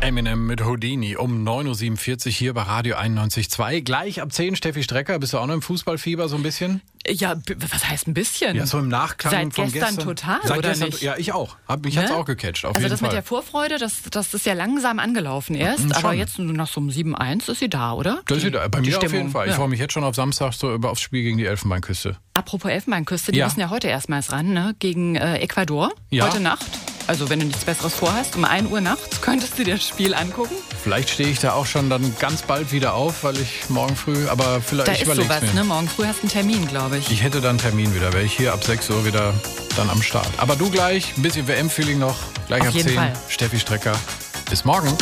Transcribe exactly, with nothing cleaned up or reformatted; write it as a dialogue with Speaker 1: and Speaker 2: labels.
Speaker 1: Eminem mit Houdini um neun Uhr siebenundvierzig hier bei Radio einundneunzig Komma zwei. Gleich ab zehn Steffi Strecker. Bist du auch noch im Fußballfieber so ein bisschen?
Speaker 2: Ja, b- was heißt ein bisschen?
Speaker 1: Ja, so im Nachklang
Speaker 2: Seit
Speaker 1: von
Speaker 2: gestern,
Speaker 1: gestern.
Speaker 2: total,
Speaker 1: Seit
Speaker 2: oder
Speaker 1: gestern,
Speaker 2: nicht?
Speaker 1: Ja, ich auch. Hab, mich
Speaker 2: Ne?
Speaker 1: hat's auch gecatcht, auf
Speaker 2: also
Speaker 1: jeden
Speaker 2: das
Speaker 1: Fall.
Speaker 2: mit der Vorfreude, das, das ist ja langsam angelaufen erst.
Speaker 1: Mhm,
Speaker 2: aber
Speaker 1: schon.
Speaker 2: jetzt nach so einem sieben eins ist sie da, oder?
Speaker 1: Das ist
Speaker 2: Die-
Speaker 1: wieder, bei
Speaker 2: die
Speaker 1: mir auf
Speaker 2: Stimmung.
Speaker 1: jeden Fall. Ich
Speaker 2: Ja.
Speaker 1: freue mich jetzt schon auf Samstag so über aufs Spiel gegen die Elfenbeinküste.
Speaker 2: Apropos Elfenbeinküste, die
Speaker 1: Ja.
Speaker 2: müssen ja heute erstmals ran, ne? Gegen äh, Ecuador.
Speaker 1: Ja.
Speaker 2: Heute Nacht. Also wenn du nichts Besseres vorhast, um ein Uhr nachts könntest du dir das Spiel angucken.
Speaker 1: Vielleicht stehe ich da auch schon dann ganz bald wieder auf, weil ich morgen früh, aber vielleicht
Speaker 2: Da ist
Speaker 1: überleg's
Speaker 2: sowas,
Speaker 1: mir.
Speaker 2: ne? Morgen früh hast du einen Termin, glaube ich.
Speaker 1: Ich hätte dann einen Termin wieder, wäre ich hier ab sechs Uhr wieder dann am Start. Aber du gleich, ein bisschen W M-Feeling noch, gleich
Speaker 2: Auf
Speaker 1: ab
Speaker 2: jeden
Speaker 1: zehn.
Speaker 2: Fall.
Speaker 1: Steffi Strecker. Bis morgen.